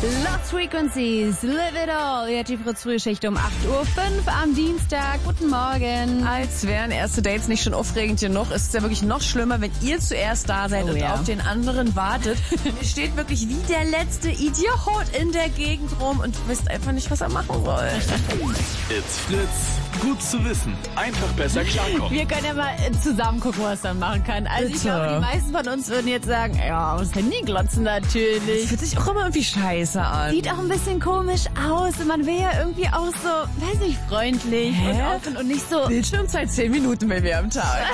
Lost Frequencies, Live It All. Jetzt die Fritz-Frühschicht um 8.05 Uhr am Dienstag. Guten Morgen. Als wären erste Dates nicht schon aufregend genug, ist es ja wirklich noch schlimmer, wenn ihr zuerst da seid und auf den anderen wartet. Ihr steht wirklich wie der letzte Idiot in der Gegend rum und wisst einfach nicht, was er machen soll. It's Fritz. Gut zu wissen. Einfach besser klarkommen. Wir können ja mal zusammen gucken, was man machen kann. Also ich glaube, die meisten von uns würden jetzt sagen, ja, aufs Handy glotzen natürlich. Das fühlt sich auch immer irgendwie scheiße an. Sieht auch ein bisschen komisch aus und man will ja irgendwie auch so, weiß nicht, freundlich und offen und nicht so... Bildschirmzeit 10 Minuten bei mir am Tag.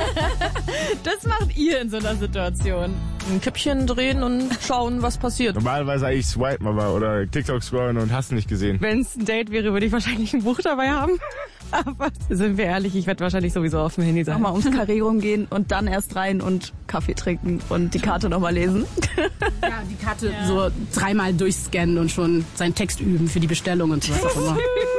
Das macht ihr in so einer Situation. Ein Kippchen drehen und schauen, was passiert. Normalerweise eigentlich swipen, aber oder TikTok scrollen und hast nicht gesehen. Wenn es ein Date wäre, würde ich wahrscheinlich ein Buch dabei haben. Aber sind wir ehrlich, ich werde wahrscheinlich sowieso auf dem Handy sein. Mal ums Karree rumgehen und dann erst rein und Kaffee trinken und die Karte nochmal lesen. Ja, die Karte so 3-mal durchscannen und schon seinen Text üben für die Bestellung und so was auch immer.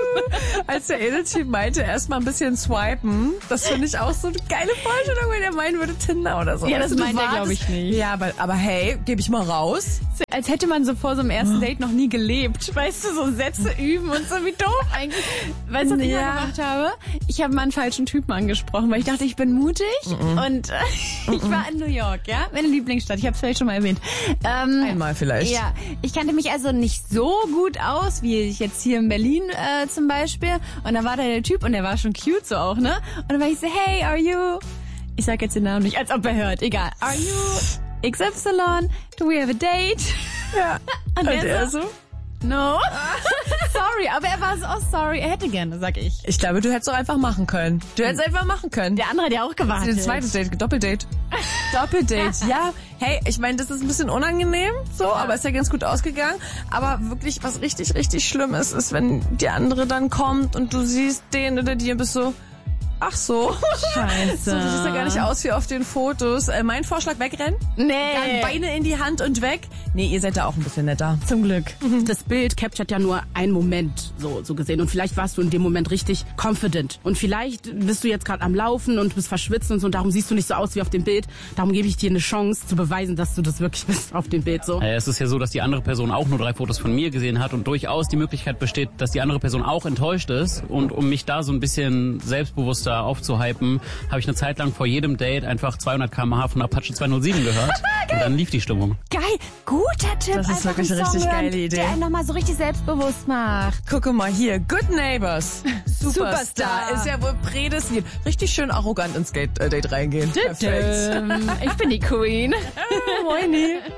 Als der Edeltyp meinte, erstmal ein bisschen swipen, das finde ich auch so eine geile Vorstellung, wenn er meinen würde Tinder oder so. Ja, das weißt du, meint er, glaube ich, nicht. Ja, aber hey, gebe ich mal raus. Als hätte man so vor so einem ersten Date noch nie gelebt. Weißt du, so Sätze üben und so, wie doof eigentlich. Weißt du, was ich mal gemacht habe? Ich habe mal einen falschen Typen angesprochen, weil ich dachte, ich bin mutig. Und ich war in New York, ja? Meine Lieblingsstadt. Ich habe es vielleicht schon mal erwähnt. Einmal vielleicht. Ja, ich kannte mich also nicht so gut aus, wie ich jetzt hier in Berlin zum Beispiel. Und da war da der Typ und der war schon cute so auch, ne? Und dann war ich so, hey, are you... Ich sag jetzt den Namen nicht, als ob er hört. Egal. Are you XY? Do we have a date? Ja. Und der so? No. Sorry, aber er war so, oh sorry, er hätte gerne, sag ich. Ich glaube, du hättest doch einfach machen können. Du hättest einfach machen können. Der andere hat ja auch gewartet. Das zweite Date, Doppeldate. Doppeldate, ja. Hey, ich meine, das ist ein bisschen unangenehm, so, aber ist ja ganz gut ausgegangen. Aber wirklich, was richtig, richtig schlimm ist, wenn die andere dann kommt und du siehst den oder die und bist so, ach so. Scheiße. So, das sieht ja gar nicht aus wie auf den Fotos. Mein Vorschlag, wegrennen. Nee. Dann Beine in die Hand und weg. Nee, ihr seid da auch ein bisschen netter. Zum Glück. Das Bild capturet ja nur einen Moment so gesehen. Und vielleicht warst du in dem Moment richtig confident. Und vielleicht bist du jetzt gerade am Laufen und bist verschwitzt und so. Und darum siehst du nicht so aus wie auf dem Bild. Darum gebe ich dir eine Chance zu beweisen, dass du das wirklich bist auf dem Bild. So. Es ist ja so, dass die andere Person auch nur 3 Fotos von mir gesehen hat und durchaus die Möglichkeit besteht, dass die andere Person auch enttäuscht ist. Und um mich da so ein bisschen selbstbewusster aufzuhypen, habe ich eine Zeit lang vor jedem Date einfach 200 km/h von Apache 207 gehört. Und dann lief die Stimmung. Geil, guter Tipp. Das ist Einfach wirklich einen eine richtig Song hören, geile Idee. Der einen nochmal so richtig selbstbewusst macht. Gucke mal hier, Good Neighbors. Superstar. Ist ja wohl prädestiniert. Richtig schön arrogant ins Date reingehen. Perfekt. Ich bin die Queen. Moini.